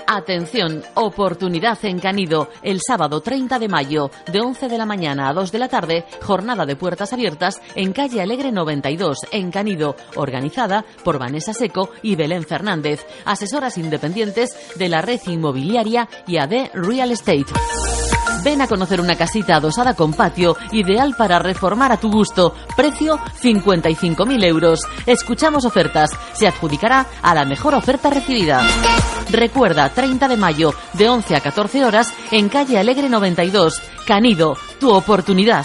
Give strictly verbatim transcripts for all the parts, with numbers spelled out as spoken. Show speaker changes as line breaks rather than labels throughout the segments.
Atención, oportunidad en Canido. El sábado treinta de mayo, de once de la mañana a dos de la tarde, jornada de puertas abiertas en calle Alegre noventa y dos, en Canido, organizada por Vanessa Seco y Belén Fernández, asesoras independientes de la red inmobiliaria y A D Real Estate. Ven a conocer una casita adosada con patio, ideal para reformar a tu gusto. Precio cincuenta y cinco mil euros. Escuchamos ofertas. Se adjudicará a la mejor oferta recibida. Recuerda, treinta de mayo, de once a catorce horas, en calle Alegre noventa y dos. Canido, tu oportunidad.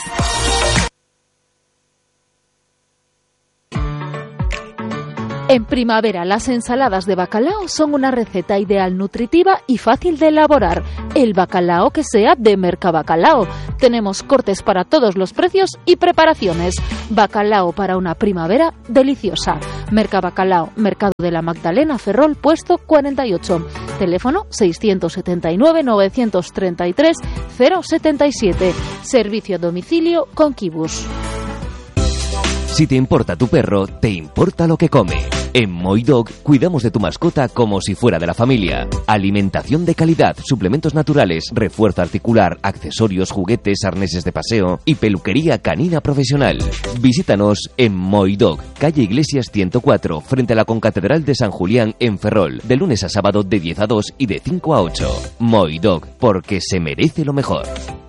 En primavera, las ensaladas de bacalao son una receta ideal, nutritiva y fácil de elaborar. El bacalao que sea de Mercabacalao. Tenemos cortes para todos los precios y preparaciones. Bacalao para una primavera deliciosa. Mercabacalao, Mercado de la Magdalena, Ferrol, puesto cuarenta y ocho. Teléfono seiscientos setenta y nueve, novecientos treinta y tres, cero setenta y siete. Servicio a domicilio con Kibus.
Si te importa tu perro, te importa lo que come. En Moi Dog cuidamos de tu mascota como si fuera de la familia. Alimentación de calidad, suplementos naturales, refuerzo articular, accesorios, juguetes, arneses de paseo y peluquería canina profesional. Visítanos en Moi Dog, calle Iglesias ciento cuatro, frente a la Concatedral de San Julián en Ferrol, de lunes a sábado de diez a dos y de cinco a ocho. Moi Dog, porque se merece lo mejor.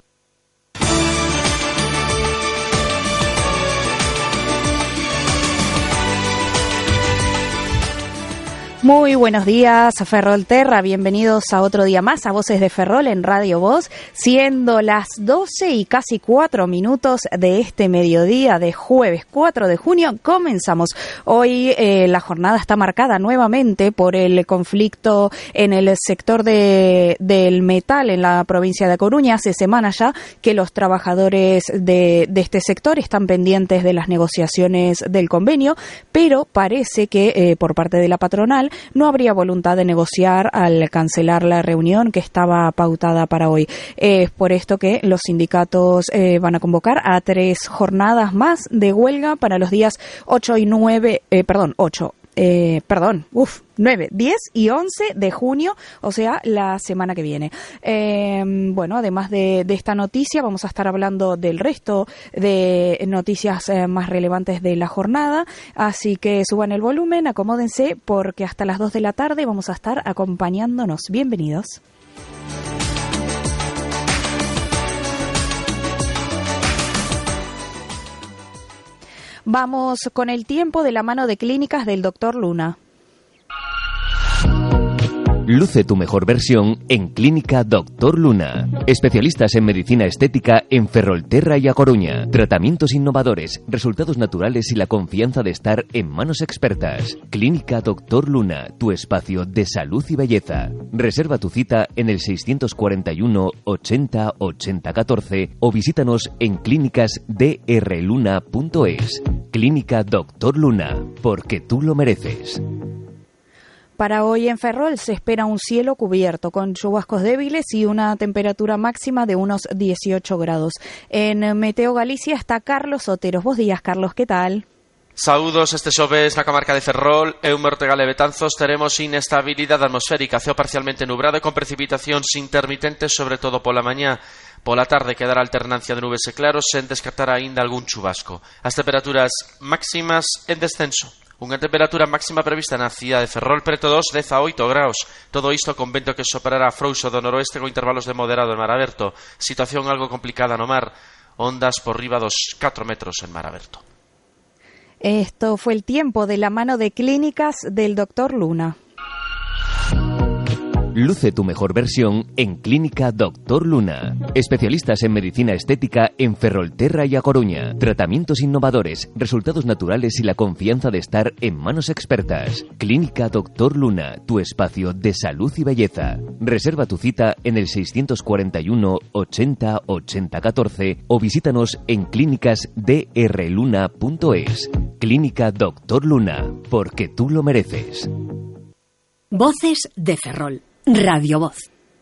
Muy buenos días, Ferrolterra, bienvenidos a otro día más a Voces de Ferrol en Radio Voz, siendo las doce y casi cuatro minutos de este mediodía de jueves cuatro de junio, comenzamos. Hoy eh, la jornada está marcada nuevamente por el conflicto en el sector de, del metal en la provincia de Coruña. Hace semanas ya que los trabajadores de, de este sector están pendientes de las negociaciones del convenio, pero parece que eh, por parte de la patronal no habría voluntad de negociar al cancelar la reunión que estaba pautada para hoy. Es por esto que los sindicatos eh, van a convocar a tres jornadas más de huelga para los días ocho y nueve, eh, perdón, ocho. Eh, perdón, uff, nueve, diez y once de junio, o sea, la semana que viene. Eh, bueno, además de, de esta noticia, vamos a estar hablando del resto de noticias eh, más relevantes de la jornada, así que suban el volumen, acomódense, porque hasta las dos de la tarde vamos a estar acompañándonos. Bienvenidos. Vamos con el tiempo de la mano de Clínicas del doctor Luna.
Luce tu mejor versión en Clínica doctor Luna. Especialistas en medicina estética en Ferrolterra y A Coruña. Tratamientos innovadores, resultados naturales y la confianza de estar en manos expertas. Clínica doctor Luna, tu espacio de salud y belleza. Reserva tu cita en el seiscientos cuarenta y uno, ochenta, ochenta, catorce o visítanos en clínicas d r luna punto es. Clínica doctor Luna, porque tú lo mereces.
Para hoy en Ferrol se espera un cielo cubierto con chubascos débiles y una temperatura máxima de unos dieciocho grados. En Meteo Galicia está Carlos Otero. Buenos días, Carlos, ¿qué tal?
Saúdos, este xoves na comarca de Ferrol e un Ortega e Betanzos teremos inestabilidade atmosférica, ceo parcialmente nublado e con precipitacións intermitentes, sobre todo pola mañá. Pola tarde quedará alternancia de nubes e claros, sen descartar aínda algún chubasco. As temperaturas máximas en descenso. Unha temperatura máxima prevista na cidade de Ferrol preto dos dezaoito graus. Todo isto con vento que soprará frouxo do noroeste con intervalos de moderado en mar aberto. Situación algo complicada no mar. Ondas por riba dos catro metros en mar aberto.
Esto fue el tiempo de la mano de Clínicas del doctor Luna.
Luce tu mejor versión en Clínica doctor Luna. Especialistas en medicina estética en Ferrolterra y A Coruña. Tratamientos innovadores, resultados naturales y la confianza de estar en manos expertas. Clínica doctor Luna, tu espacio de salud y belleza. Reserva tu cita en el seiscientos cuarenta y uno, ochenta, ochenta, catorce o visítanos en clínicas d r luna punto es. Clínica doctor Luna, porque tú lo mereces.
Voces de Ferrol. Radio Voz.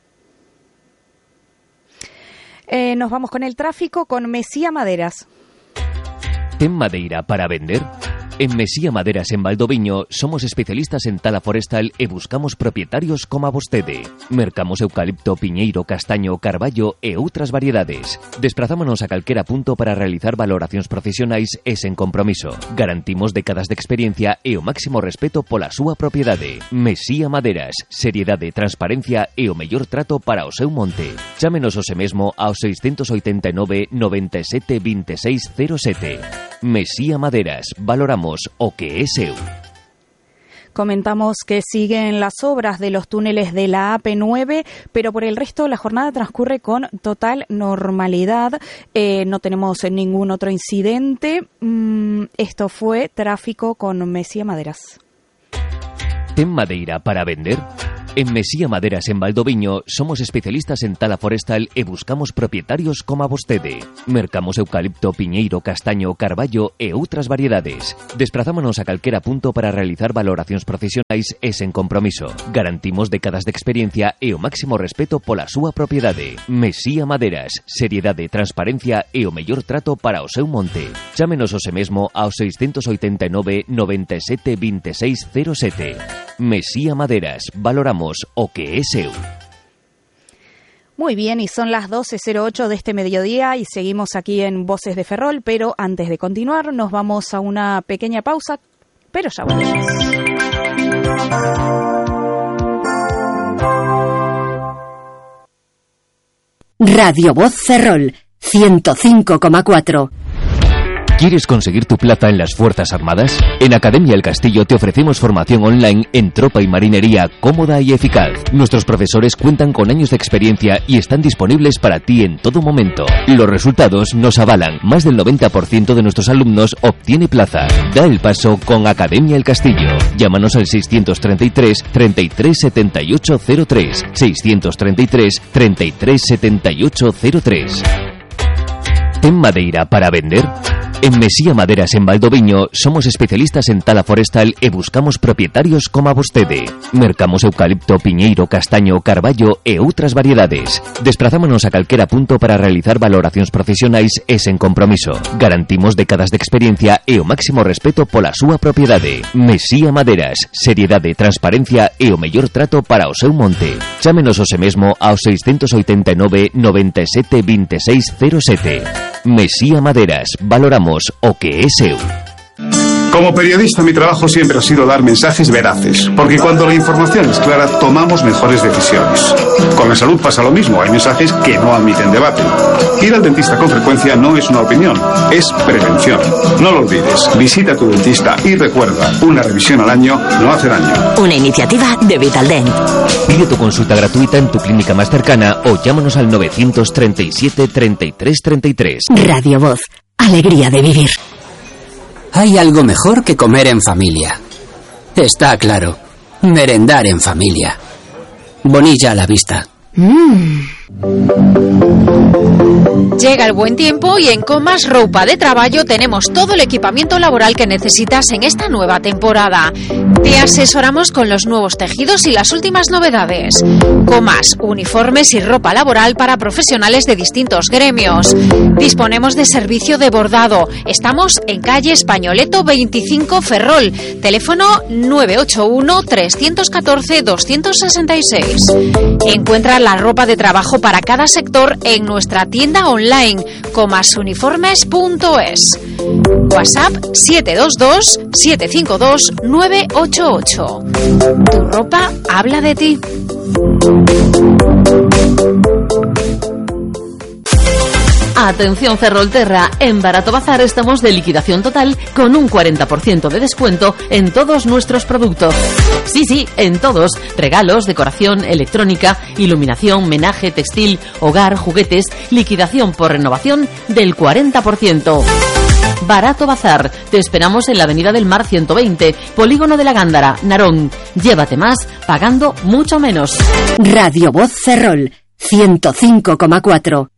Eh, nos vamos con el tráfico con Mesía Maderas.
¿Ten madeira para vender? En Mesía Maderas en Valdoviño somos especialistas en tala forestal e buscamos propietarios como a vostede. Mercamos eucalipto, piñeiro, castaño, carballo e outras variedades. Desprazámonos a calquera punto para realizar valoracións profesionais e sen compromiso. Garantimos décadas de experiencia e o máximo respeto pola súa propiedade. Mesía Maderas, seriedade, transparencia e o mellor trato para o seu monte. Chámenos hoxe mesmo ao seiscentos oitenta e nove, noventa e sete, vinte e seis, cero sete. Mesía Maderas, valoramos o que é seu.
Comentamos que siguen las obras de los túneles de la A P nueve, pero por el resto la jornada transcurre con total normalidad. Eh, no tenemos ningún otro incidente. Mm, esto fue tráfico con Mesía Maderas.
¿Ten madeira para vender? En Mesía Maderas en Valdoviño somos especialistas en tala forestal e buscamos propietarios como a vostede. Mercamos eucalipto, piñeiro, castaño, carballo e outras variedades. Desprazámonos a calquera punto para realizar valoracións profesionais e sen compromiso. Garantimos décadas de experiencia e o máximo respeto pola súa propiedade. Mesía Maderas, seriedade, transparencia e o mellor trato para o seu monte. Chámenos hoxe mesmo ao seiscentos oitenta e nove, noventa e sete, vinte e seis, cero sete. Mesía Maderas, valoramos o que es seu.
Muy bien, y son las doce cero ocho de este mediodía y seguimos aquí en Voces de Ferrol, pero antes de continuar nos vamos a una pequeña pausa, pero ya volvemos.
Radio Voz Ferrol, ciento cinco coma cuatro.
¿Quieres conseguir tu plaza en las Fuerzas Armadas? En Academia El Castillo te ofrecemos formación online en tropa y marinería cómoda y eficaz. Nuestros profesores cuentan con años de experiencia y están disponibles para ti en todo momento. Los resultados nos avalan. Más del noventa por ciento de nuestros alumnos obtiene plaza. Da el paso con Academia El Castillo. Llámanos al seiscientos treinta y tres, treinta y tres, setenta y ocho cero tres. seiscientos treinta y tres, treinta y tres, setenta y ocho cero tres. ¿Ten madeira para vender? En Mesía Maderas en Valdoviño somos especialistas en tala forestal e buscamos propietarios como a vostede. Mercamos eucalipto, piñeiro, castaño, carballo e outras variedades. Desprazámonos a calquera punto para realizar valoracións profesionais e sen compromiso. Garantimos décadas de experiencia e o máximo respeto pola súa propiedade. Mesía Maderas, seriedade, transparencia e o mellor trato para o seu monte. Chámenos hoxe mesmo ao seiscentos oitenta e nove, noventa e sete, vinte e seis, cero sete. Mesía Maderas, valoramos o que es seu.
Como periodista, mi trabajo siempre ha sido dar mensajes veraces, porque cuando la información es clara, tomamos mejores decisiones. Con la salud pasa lo mismo, hay mensajes que no admiten debate. Ir al dentista con frecuencia no es una opinión, es prevención. No lo olvides, visita a tu dentista y recuerda, una revisión al año no hace daño.
Una iniciativa de Vitaldent.
Pide tu consulta gratuita en tu clínica más cercana o llámanos al novecientos treinta y siete, treinta y tres, treinta y tres.
Radio Voz, alegría de vivir.
Hay algo mejor que comer en familia. Está claro. Merendar en familia. Bonilla a la vista.
Mm. Llega el buen tiempo y en Comas Roupa de Traballo tenemos todo el equipamiento laboral que necesitas en esta nueva temporada. Te asesoramos con los nuevos tejidos y las últimas novedades. Comas, uniformes y ropa laboral para profesionales de distintos gremios. Disponemos de servicio de bordado. Estamos en calle Españoleto veinticinco Ferrol. Teléfono nueve ocho uno, tres uno cuatro, dos seis seis. Encuentra la ropa de trabajo para cada sector en nuestra tienda online comasuniformes punto es. WhatsApp siete dos dos, siete cinco dos, nueve ocho ocho. Tu ropa habla de ti.
Atención Ferrolterra, en Barato Bazar estamos de liquidación total con un cuarenta por ciento de descuento en todos nuestros productos. Sí, sí, en todos. Regalos, decoración, electrónica, iluminación, menaje, textil, hogar, juguetes, liquidación por renovación del cuarenta por ciento. Barato Bazar. Te esperamos en la Avenida del Mar ciento veinte, Polígono de la Gándara, Narón. Llévate más pagando mucho menos.
Radio Voz Ferrol, ciento cinco coma cuatro.